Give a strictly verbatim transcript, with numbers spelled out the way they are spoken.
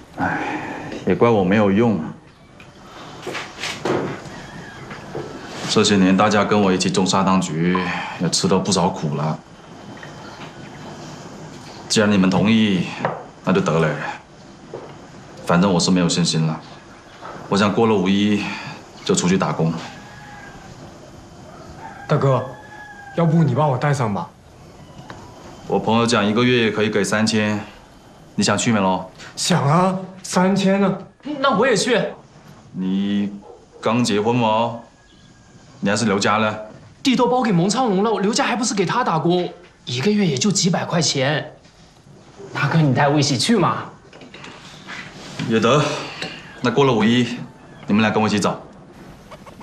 哎，也怪我没有用。这些年大家跟我一起种沙当局，也吃了不少苦了。既然你们同意，那就得了。反正我是没有信心了，我想过了五一就出去打工。 大哥，要不你把我带上吧？ 我朋友讲一个月可以给三千，你想去没喽？ 想啊，三千呢？ 那我也去。 你刚结婚哦，你还是刘家呢？ 地都包给蒙昌荣了，刘家还不是给他打工，一个月也就几百块钱。大哥，你带我一起去嘛？ 也得，那过了五一，你们俩跟我一起走。